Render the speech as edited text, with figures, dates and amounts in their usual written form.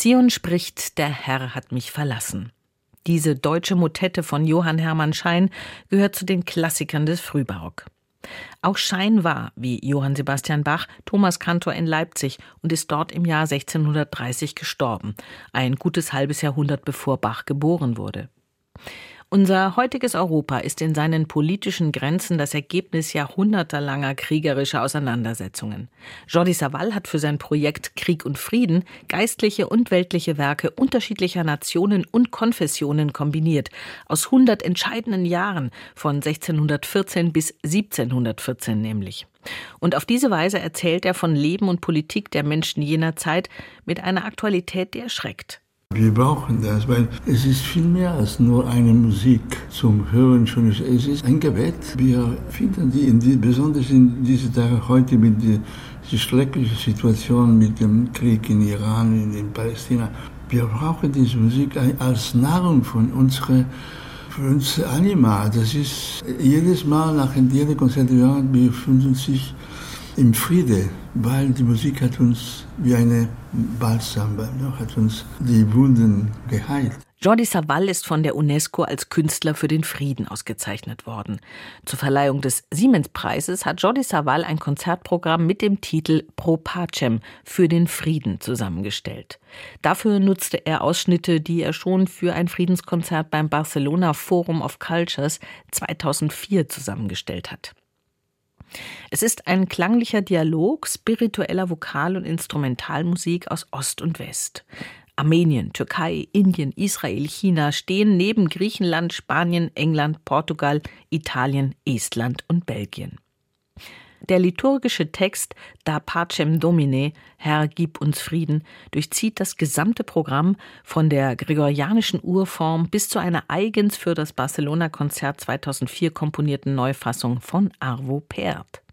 Zion spricht, der Herr hat mich verlassen. Diese deutsche Motette von Johann Hermann Schein gehört zu den Klassikern des Frühbarock. Auch Schein war, wie Johann Sebastian Bach, Thomaskantor in Leipzig und ist dort im Jahr 1630 gestorben, ein gutes halbes Jahrhundert bevor Bach geboren wurde. Unser heutiges Europa ist in seinen politischen Grenzen das Ergebnis jahrhundertelanger kriegerischer Auseinandersetzungen. Jordi Savall hat für sein Projekt Krieg und Frieden geistliche und weltliche Werke unterschiedlicher Nationen und Konfessionen kombiniert, aus 100 entscheidenden Jahren, von 1614 bis 1714 nämlich. Und auf diese Weise erzählt er von Leben und Politik der Menschen jener Zeit mit einer Aktualität, die erschreckt. Wir brauchen das, weil es ist viel mehr als nur eine Musik zum Hören. Es ist ein Gebet. Wir finden besonders in diesen Tagen heute mit dieser schrecklichen Situation mit dem Krieg in Iran, in Palästina. Wir brauchen diese Musik als Nahrung für unsere Anima. Das ist jedes Mal nach jedem Konzert, wir fühlen uns im Friede, weil die Musik hat uns wie eine Balsam, hat uns die Wunden geheilt. Jordi Savall ist von der UNESCO als Künstler für den Frieden ausgezeichnet worden. Zur Verleihung des Siemens-Preises hat Jordi Savall ein Konzertprogramm mit dem Titel Pro Pacem für den Frieden zusammengestellt. Dafür nutzte er Ausschnitte, die er schon für ein Friedenskonzert beim Barcelona Forum of Cultures 2004 zusammengestellt hat. Es ist ein klanglicher Dialog spiritueller Vokal- und Instrumentalmusik aus Ost und West. Armenien, Türkei, Indien, Israel, China stehen neben Griechenland, Spanien, England, Portugal, Italien, Estland und Belgien. Der liturgische Text Da Pacem Domine, Herr, gib uns Frieden, durchzieht das gesamte Programm von der gregorianischen Urform bis zu einer eigens für das Barcelona-Konzert 2004 komponierten Neufassung von Arvo Pärt.